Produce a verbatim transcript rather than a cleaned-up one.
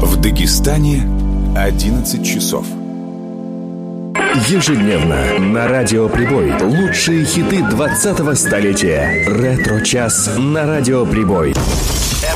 В Дагестане одиннадцать часов. Ежедневно на Радио Прибой лучшие хиты двадцатого столетия. Ретро-час на Радио Прибой.